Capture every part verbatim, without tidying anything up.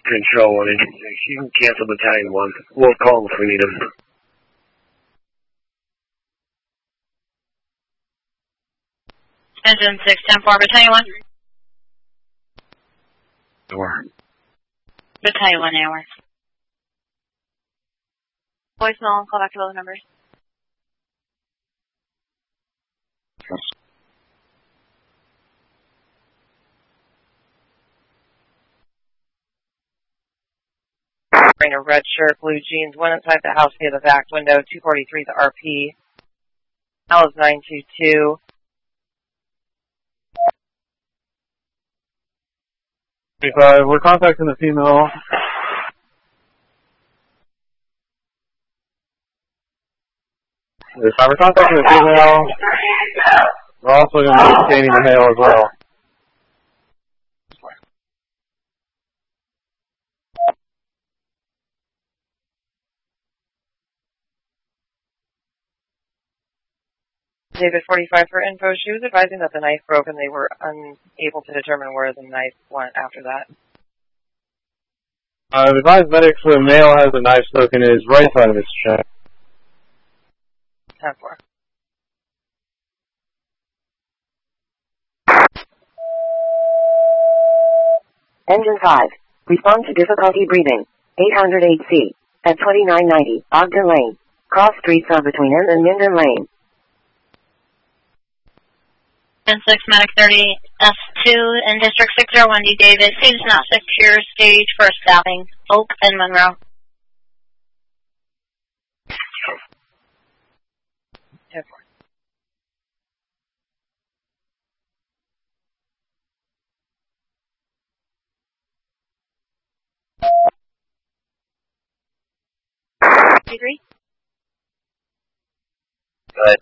Control one, you can cancel battalion one. We'll call them if we need them. Engine six ten four, battalion one. Door. Battalion one, hour. Voicemail, call back to those numbers. Wearing a red shirt, blue jeans, went inside the house via the back window, two forty-three the R P. Alice nine two two. Uh, we're contacting the female. Yes, we're contacting the female. We're also going to be scanning the male as well. David forty-five for info. She was advising that the knife broke and they were unable to determine where the knife went after that. Uh, the advised medics for the male has a knife stuck in his right side of his chest. ten four. Engine five. Respond to difficulty breathing. eight hundred eight C. At twenty-nine ninety, Ogden Lane. Cross streets are between N and Minden Lane. ten six, Medic thirty, S two, in District six oh one D, David. Seems not secure, stage for staffing. Oak and Monroe. ten four. fifty-three? Good.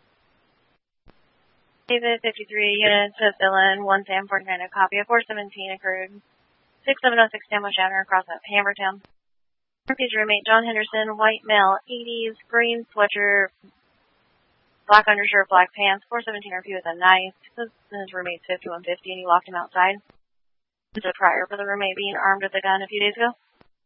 David, fifty-three, units to fill in, one Sam forty-nine, a copy of four seventeen occurred. six seven oh six Tampa Shatter across at Hammertown. His roommate, John Henderson, white male, eighties, green sweatshirt, black undershirt, black pants, four seventeen R P with a knife. His roommate's fifty-one fifty and he locked him outside. It's a prior for the roommate being armed with a gun a few days ago.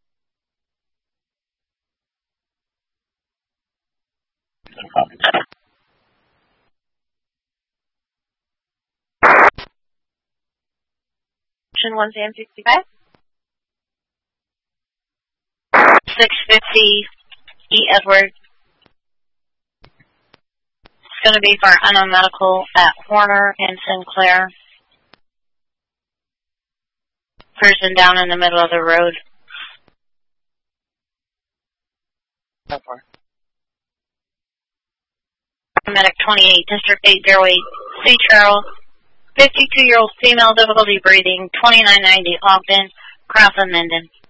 one Sam sixty-five. six fifty E Edward. It's going to be for unknown medical at Horner and Sinclair. Person down in the middle of the road. ten four. Medic twenty-eight, District eight oh eight, C. Charles. fifty-two-year-old female, difficulty breathing, twenty-nine ninety Ogden, Cross and Minden.